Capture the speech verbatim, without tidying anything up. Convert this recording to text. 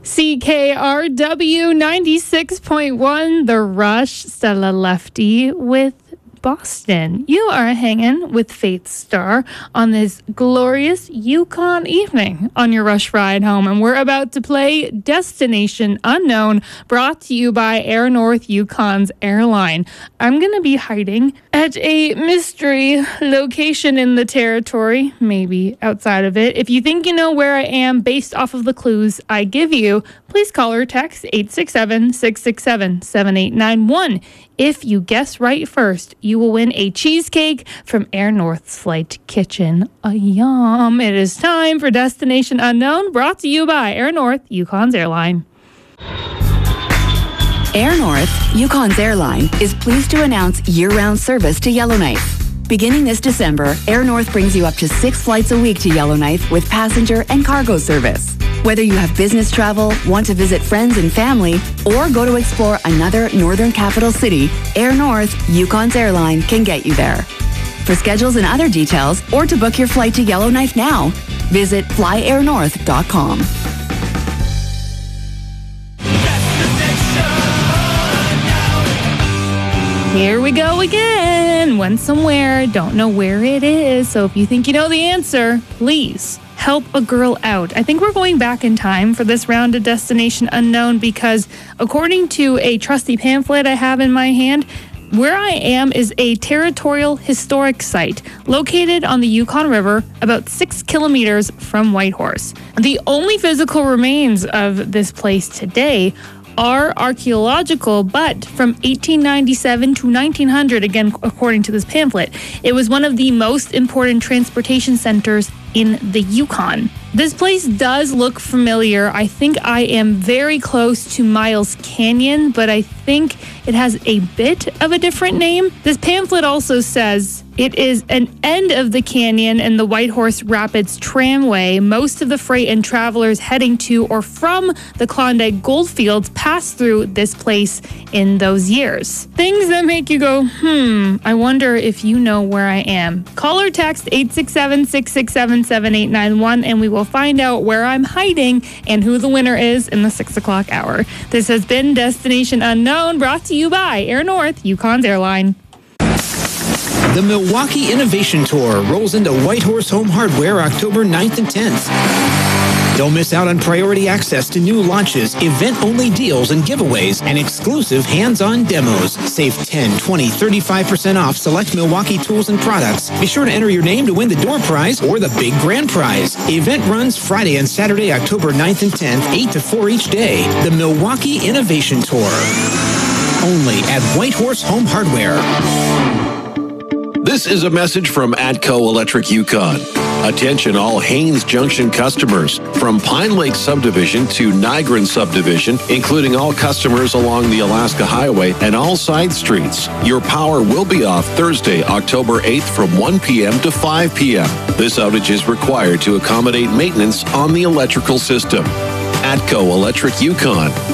C K R W ninety-six point one, The Rush, Stella Lefty with Boston. You are hanging with Faith Star on this glorious Yukon evening on your Rush ride home, and we're about to play Destination Unknown, brought to you by Air North Yukon's airline. I'm going to be hiding at a mystery location in the territory, maybe outside of it. If you think you know where I am based off of the clues I give you, please call or text eight six seven, six six seven, seven eight nine one. If you guess right first, you will win a cheesecake from Air North's Flight Kitchen. Uh, yum. It is time for Destination Unknown, brought to you by Air North, Yukon's airline. Air North, Yukon's airline, is pleased to announce year-round service to Yellowknife. Beginning this December, Air North brings you up to six flights a week to Yellowknife with passenger and cargo service. Whether you have business travel, want to visit friends and family, or go to explore another northern capital city, Air North, Yukon's airline, can get you there. For schedules and other details, or to book your flight to Yellowknife now, visit fly air north dot com. Here we go again. Went somewhere, don't know where it is. So if you think you know the answer, please help a girl out. I think we're going back in time for this round of Destination Unknown because according to a trusty pamphlet I have in my hand, where I am is a territorial historic site located on the Yukon River about six kilometers from Whitehorse. The only physical remains of this place today are archaeological, but from eighteen ninety-seven to nineteen hundred, again, according to this pamphlet, it was one of the most important transportation centers in the Yukon. This place does look familiar. I think I am very close to Miles Canyon, but I think it has a bit of a different name. This pamphlet also says it is an end of the canyon and the Whitehorse Rapids Tramway. Most of the freight and travelers heading to or from the Klondike Goldfields passed through this place in those years. Things that make you go, hmm, I wonder if you know where I am. Call or text eight six seven, six six seven, seven eight nine one and we will find out where I'm hiding and who the winner is in the six o'clock hour. This has been Destination Unknown, brought to you by Air North, Yukon's airline. The Milwaukee Innovation Tour rolls into Whitehorse Home Hardware October ninth and tenth. Don't miss out on priority access to new launches, event-only deals and giveaways, and exclusive hands-on demos. Save ten, twenty, thirty-five percent off select Milwaukee tools and products. Be sure to enter your name to win the door prize or the big grand prize. Event runs Friday and Saturday, October ninth and tenth, eight to four each day. The Milwaukee Innovation Tour. Only at Whitehorse Home Hardware. This is a message from Atco Electric Yukon. Attention all Haines Junction customers. From Pine Lake Subdivision to Nigran Subdivision, including all customers along the Alaska Highway and all side streets. Your power will be off Thursday, October eighth from one p.m. to five p.m. This outage is required to accommodate maintenance on the electrical system. Atco Electric Yukon.